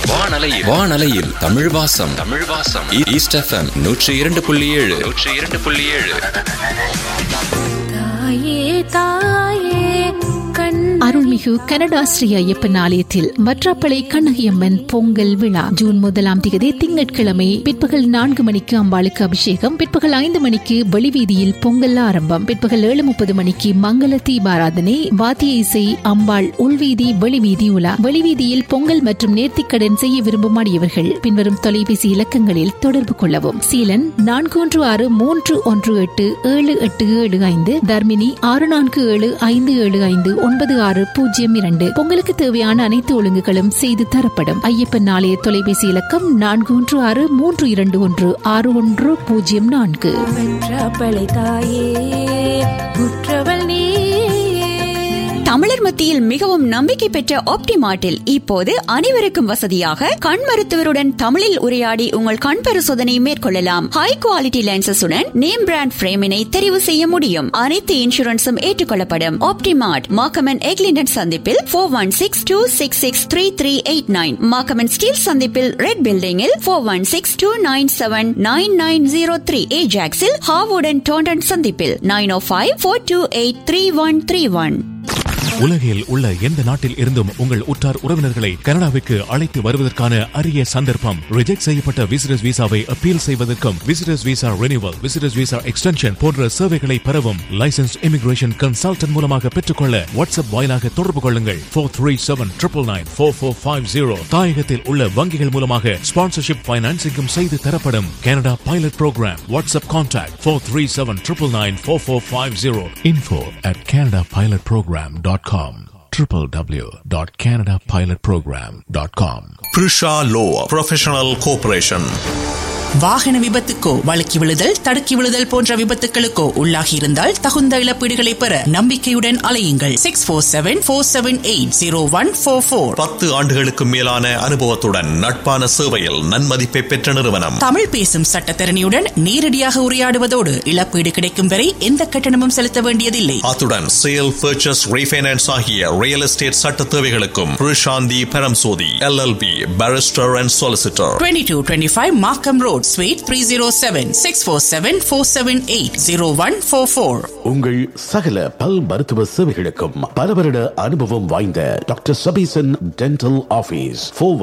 வானலையில் தமிழ் வாசம். East FM 102.7. அருள்மிகு கனடா ஸ்ரீ ஐயப்பன் ஆலயத்தில் மற்றாப்பளை கண்ணகியம்மன் பொங்கல் விழா ஜூன் 1 திங்கட்கிழமை பிற்பகல் 4 மணிக்கு அம்பாளுக்கு அபிஷேகம், பிற்பகல் 5 மணிக்கு வெளிவீதியில் பொங்கல் ஆரம்பம், பிற்பகல் 7:30 மணிக்கு மங்கள தீபாராதனை, வாத்திய இசை, அம்பாள் உள்வீதி வெளிவீதி உலா. வெளிவீதியில் பொங்கல் மற்றும் நேர்த்திக்கடன் செய்ய விரும்பும் அடியவர்கள் பின்வரும் தொலைபேசி இலக்கங்களில் தொடர்பு கொள்ளவும். சீலன் 4163187875, தர்மினி 6475759602. பொங்கலுக்கு தேவையான அனைத்து ஒழுங்குகளும் செய்து தரப்படும். ஐயப்பன் ஆலய தொலைபேசி இலக்கம் 41632104. தமிழர் மத்தியில் மிகவும் நம்பிக்கை பெற்ற ஆப்டிமார்ட்டில் இப்போது அனைவருக்கும் வசதியாக கண் மருத்துவருடன் தமிழில் உரையாடி உங்கள் கண் பரிசோதனை மேற்கொள்ளலாம். ஹை குவாலிட்டி லென்சஸுடன் நேம் பிராண்ட் பிரேமினை தெரிவு செய்ய முடியும். அனைத்து இன்சூரன்ஸும் ஏற்றுக்கொள்ளப்படும். ஆப்டிமார்ட் மாக்கமன் எக்லிண்டன் சந்திப்பில் 4162663389, மாக்கமன் ஸ்டீல் சந்திப்பில் ரெட் பில்டிங்கில் 4162979903, ஏஜாக்ஸில் ஹாவுடன் டோண்டன் சந்திப்பில் 905428331. உலகில் உள்ள எந்த நாட்டில் இருந்தும் உங்கள் உற்றார் உறவினர்களை கனடாவுக்கு அழைத்து வருவதற்கான அரிய சந்தர்ப்பம். ரிஜெக்ட் செய்யப்பட்ட விசிட்டர்ஸ் விசாவை அப்பீல் செய்வதற்கும், visitors visa renewal, visitors visa extension போன்ற சேவைகளை பெறவும் லைசன்ஸ் இமிகிரேஷன் கன்சல்டன்ட் மூலமாக பெற்றுக்கொள்ள வாட்ஸ்அப் வாயிலாக தொடர்பு கொள்ளுங்கள். 4379994450. தாயகத்தில் உள்ள வங்கிகள் மூலமாக ஸ்பான்சர்ஷிப் பைனான்சிங்கும் செய்து தரப்படும். Canada pilot program. WhatsApp contact 4379994450. info@canadapilotprogram.com. www.canadapilotprogram.com. Prisha Law Professional Corporation. வாகன விபத்துக்கோ, வழுக்கி விழுதல், தடுக்கி விழுதல் போன்ற விபத்துகளுக்கோ உள்ளாகி இருந்தால் தகுந்த இழப்பீடுகளை பெற நம்பிக்கையுடன் அலையுங்கள். 6474780144. 10 ஆண்டுகளுக்கு மேலான அனுபவத்துடன் நட்பான சேவையில் நன்மதிப்பை பெற்ற நிறுவனம். தமிழ் பேசும் சட்டத்தரணியுடன் நேரடியாக உரையாடுவதோடு இழப்பீடு கிடைக்கும் வரை எந்த கட்டணமும் செலுத்த வேண்டியதில்லை. அத்துடன் சேல், பர்ச்சேஸ், ரீஃபைனான்ஸ் ஆகிய ரியல் எஸ்டேட் சட்ட தேவைகளுக்கும் Prishanthi Paramsothy LLB Barrister and Solicitor. 2225 Markham Road, Suite 307, 647-478-0144. உங்கள் சகல பல் மருத்துவ சேவைகளுக்கும் பல வருட அனுபவம் வாய்ந்த doctor Sabesan dental office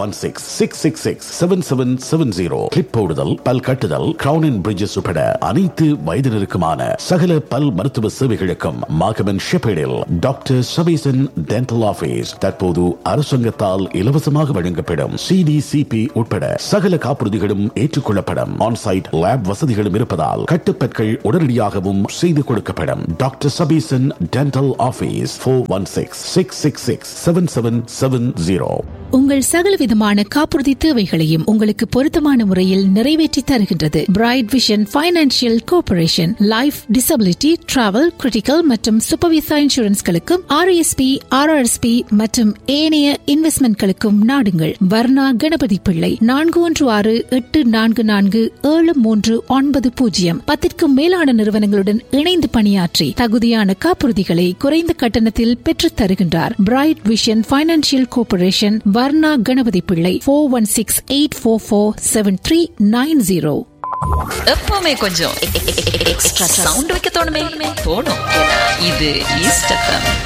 416-666-7770. Clip போடுதல், பல் கட்டுதல், கிரவுன் அண்ட் பிரிட்ஜஸ் உட்பட அனைத்து வயதினருக்குமான சகல பல் மருத்துவ சேவைகளுக்கும் மாகமன் ஷெப்பேடில் டாக்டர் சபீசன் டென்டல் ஆபீஸ் தற்போது அரசாங்கத்தால் இலவசமாக வழங்கப்படும் CDCP உட்பட சகல காப்புறுதிகளும் ஏற்றுக்கொள்ளப்படும். ஆன்சைட் லேப் வசதிகளும் இருப்பதால் கட்டுப்பற்கள் உடனடியாகவும் செய்து கொடுக்கப்படும். Doctor Sabesan dental office 416-666-7770. உங்கள் சகல விதமான காப்புறுதி தேவைகளையும் உங்களுக்கு பொருத்தமான முறையில் நிறைவேற்றி தருகின்றது bright vision financial corporation. Life, disability, travel, critical மற்றும் சூப்பர்விசா இன்சூரன்ஸ்களுக்கும் RSP, RRSP மற்றும் ஏனைய இன்வெஸ்ட்மெண்ட்களுக்கும் நாடுங்கள். வர்ணா கணபதி பிள்ளை 4164447390. 10க்கும் மேலான நிறுவனங்களுடன் இணைந்து பணியாற்றி தகுதியான காப்புறுதிகளை குறைந்த கட்டணத்தில் பெற்றுத் தருகின்றார். Bright vision financial corporation, Varna Ganapathi பிள்ளை 416-844-7390. எப்பவுமே கொஞ்சம் எக்ஸ்ட்ரா சவுண்ட் வைக்க தோணும். இது ஈஸ்ட் எஃப்எம்.